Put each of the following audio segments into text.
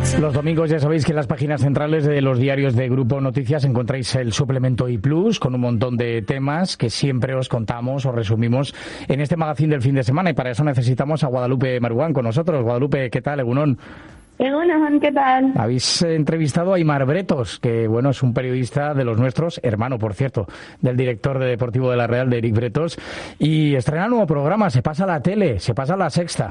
Los domingos ya sabéis que en las páginas centrales de los diarios de Grupo Noticias encontráis el suplemento iPlus con un montón de temas que siempre os contamos o resumimos en este magazine del fin de semana, y para eso necesitamos a Guadalupe Maruán con nosotros. Guadalupe, ¿qué tal? Egunon. Egunon, ¿qué tal? Habéis entrevistado a Aimar Bretos, que bueno, es un periodista de los nuestros, hermano, por cierto, del director de Deportivo de La Real, de Eric Bretos, y estrena un nuevo programa, se pasa a la tele, se pasa a La Sexta.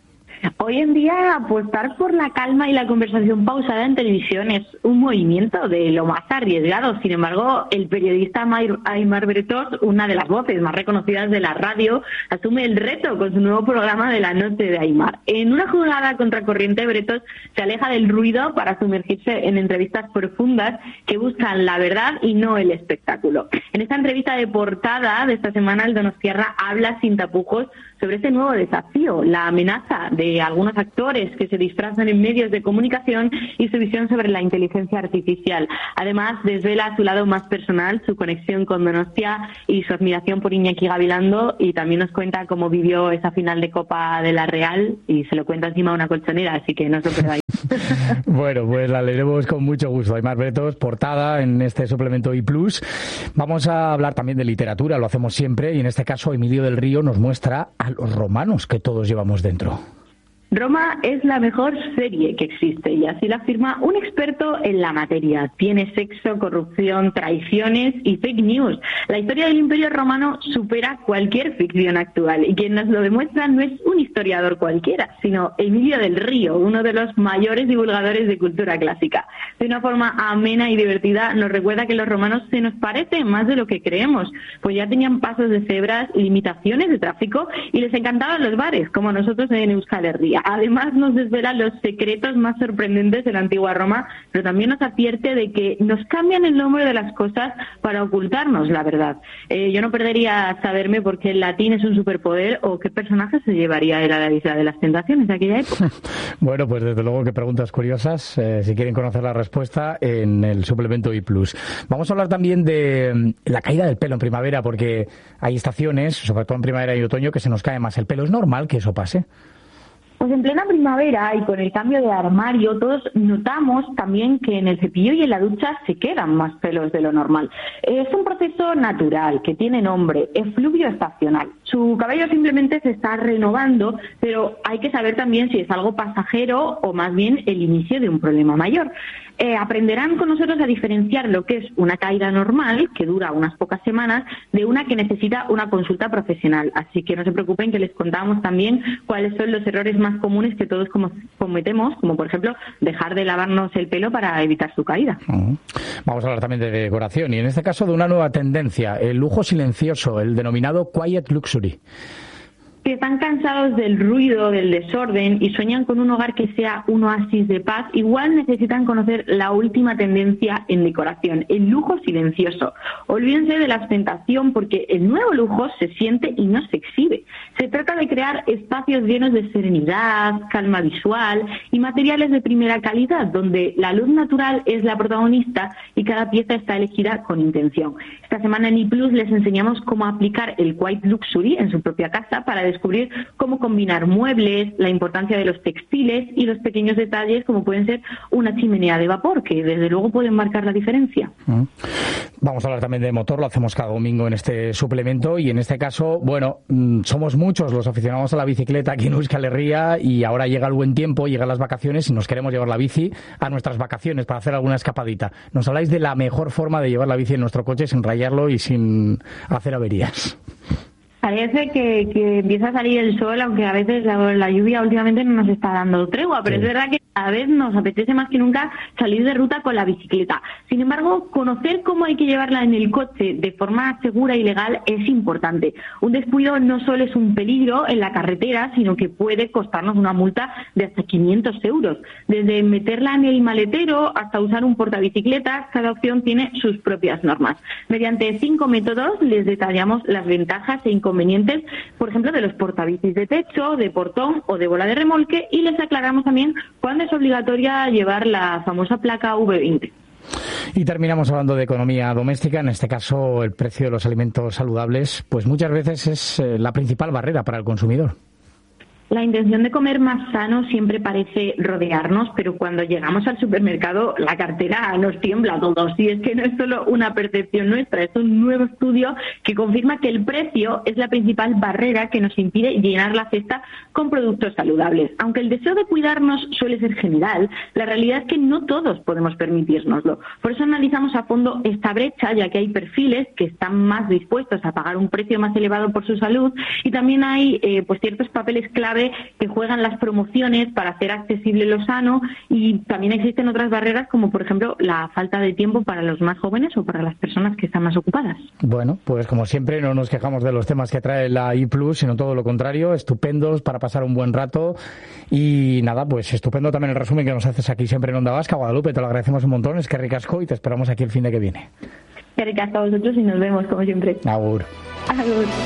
Hoy en día apostar por la calma y la conversación pausada en televisión es un movimiento de lo más arriesgado. Sin embargo, el periodista Aimar Bretos, una de las voces más reconocidas de la radio, asume el reto con su nuevo programa de La Noche de Aimar. En una jugada contracorriente, Bretos se aleja del ruido para sumergirse en entrevistas profundas que buscan la verdad y no el espectáculo. En esta entrevista de portada de esta semana, el donostiarra habla sin tapujos sobre este nuevo desafío, la amenaza de algunos actores que se disfrazan en medios de comunicación y su visión sobre la inteligencia artificial. Además, desvela su lado más personal, su conexión con Donostia y su admiración por Iñaki Gabilondo, y también nos cuenta cómo vivió esa final de Copa de la Real, y se lo cuenta encima de una colchonera, así que no os lo perdáis. Bueno, pues la leeremos con mucho gusto. Aimar Bretos, portada en este suplemento iPlus. Vamos a hablar también de literatura, lo hacemos siempre, y en este caso Emilio del Río nos muestra a los romanos que todos llevamos dentro. Roma es la mejor serie que existe, y así lo afirma un experto en la materia. Tiene sexo, corrupción, traiciones y fake news. La historia del Imperio Romano supera cualquier ficción actual, y quien nos lo demuestra no es un historiador cualquiera, sino Emilio del Río, uno de los mayores divulgadores de cultura clásica. De una forma amena y divertida nos recuerda que los romanos se nos parecen más de lo que creemos, pues ya tenían pasos de cebras, limitaciones de tráfico, y les encantaban los bares, como a nosotros en Euskal Herria. Además, nos desvela los secretos más sorprendentes de la antigua Roma, pero también nos advierte de que nos cambian el nombre de las cosas para ocultarnos la verdad. Yo no perdería saberme por qué el latín es un superpoder o qué personaje se llevaría a la isla de las tentaciones de aquella época. Bueno, pues desde luego que preguntas curiosas. Si quieren conocer la respuesta, en el suplemento iPlus. Vamos a hablar también de la caída del pelo en primavera, porque hay estaciones, sobre todo en primavera y otoño, que se nos cae más el pelo. ¿Es normal que eso pase? Pues en plena primavera y con el cambio de armario, todos notamos también que en el cepillo y en la ducha se quedan más pelos de lo normal. Es un proceso natural que tiene nombre, efluvio estacional. Su cabello simplemente se está renovando, pero hay que saber también si es algo pasajero o más bien el inicio de un problema mayor. Aprenderán con nosotros a diferenciar lo que es una caída normal, que dura unas pocas semanas, de una que necesita una consulta profesional. Así que no se preocupen, que les contamos también cuáles son los errores más comunes que todos cometemos, como por ejemplo dejar de lavarnos el pelo para evitar su caída. Vamos a hablar también de decoración, y en este caso de una nueva tendencia, el lujo silencioso, el denominado quiet luxury. Que están cansados del ruido, del desorden y sueñan con un hogar que sea un oasis de paz, igual necesitan conocer la última tendencia en decoración, el lujo silencioso. Olvídense de la ostentación, porque el nuevo lujo se siente y no se exhibe. Se trata de crear espacios llenos de serenidad, calma visual y materiales de primera calidad, donde la luz natural es la protagonista y cada pieza está elegida con intención. Esta semana en iPlus les enseñamos cómo aplicar el quiet luxury en su propia casa para descubrir cómo combinar muebles, la importancia de los textiles y los pequeños detalles como pueden ser una chimenea de vapor, que desde luego pueden marcar la diferencia. Vamos a hablar también de motor, lo hacemos cada domingo en este suplemento, y en este caso, bueno, somos muchos los aficionados a la bicicleta aquí en Euskal Herria, y ahora llega el buen tiempo, llegan las vacaciones y nos queremos llevar la bici a nuestras vacaciones para hacer alguna escapadita. Nos habláis de la mejor forma de llevar la bici en nuestro coche sin rayarlo y sin hacer averías. Parece que empieza a salir el sol, aunque a veces la lluvia últimamente no nos está dando tregua, pero sí. Es verdad que a veces nos apetece más que nunca salir de ruta con la bicicleta. Sin embargo, conocer cómo hay que llevarla en el coche de forma segura y legal es importante. Un descuido no solo es un peligro en la carretera, sino que puede costarnos una multa de hasta 500 euros. Desde meterla en el maletero hasta usar un portabicicletas, cada opción tiene sus propias normas. Mediante 5 métodos les detallamos las ventajas e inconvenientes, por ejemplo, de los portabicis de techo, de portón o de bola de remolque, y les aclaramos también cuándo es obligatoria llevar la famosa placa V20. Y terminamos hablando de economía doméstica, en este caso el precio de los alimentos saludables, pues muchas veces es la principal barrera para el consumidor. La intención de comer más sano siempre parece rodearnos, pero cuando llegamos al supermercado la cartera nos tiembla a todos. Y es que no es solo una percepción nuestra, es un nuevo estudio que confirma que el precio es la principal barrera que nos impide llenar la cesta con productos saludables. Aunque el deseo de cuidarnos suele ser general, la realidad es que no todos podemos permitirnoslo. Por eso analizamos a fondo esta brecha, ya que hay perfiles que están más dispuestos a pagar un precio más elevado por su salud, y también hay pues ciertos papeles clave que juegan las promociones para hacer accesible lo sano, y también existen otras barreras como por ejemplo la falta de tiempo para los más jóvenes o para las personas que están más ocupadas. Bueno, pues como siempre no nos quejamos de los temas que trae la I+, sino todo lo contrario, estupendos para pasar un buen rato. Y nada, pues estupendo también el resumen que nos haces aquí siempre en Onda Vasca. Guadalupe, te lo agradecemos un montón, es que ricasco, y te esperamos aquí el fin de que viene. Que ricasco a vosotros y nos vemos como siempre. Agur. Agur.